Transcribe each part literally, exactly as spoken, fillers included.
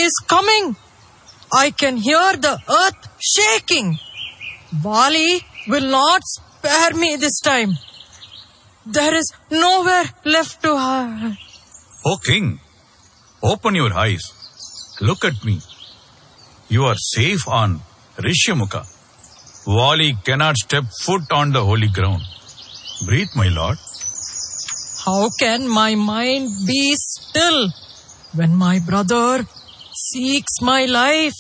is coming. I can hear the earth shaking. Vali will not spare me this time. There is nowhere left to hide. O king, open your eyes. Look at me. You are safe on Rishyamukha. Vali cannot step foot on the holy ground. Breathe, my lord. How can my mind be still when my brother seeks my life?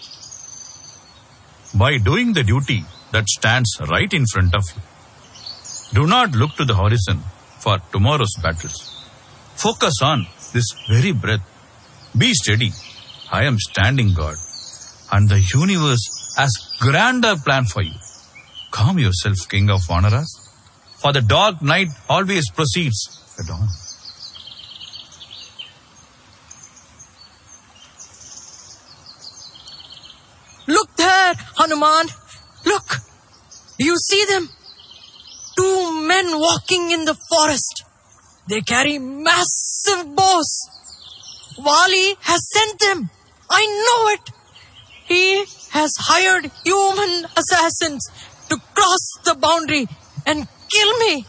By doing the duty that stands right in front of you. Do not look to the horizon for tomorrow's battles. Focus on this very breath. Be steady. I am standing guard, and the universe has grander plan for you. Calm yourself, King of Vanaras, for the dark night always precedes the dawn. Look there, Hanuman. Look. Do you see them? Two men walking in the forest. They carry massive bows. Vali has sent them. I know it. He has hired human assassins to cross the boundary and kill me.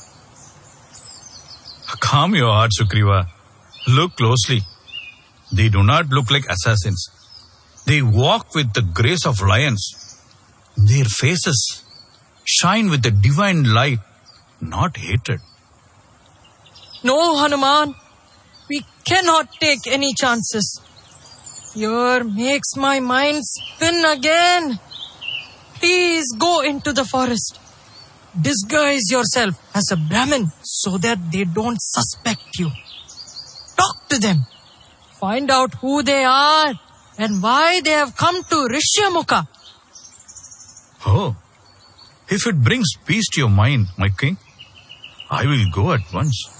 Calm your heart, Sugriva. Look closely. They do not look like assassins. They walk with the grace of lions. Their faces shine with the divine light, not hatred. No, Hanuman. We cannot take any chances. Fear makes my mind spin again. Please go into the forest. Disguise yourself as a Brahmin so that they don't suspect you. Talk to them. Find out who they are and why they have come to Rishyamukha. Oh, if it brings peace to your mind, my king, I will go at once.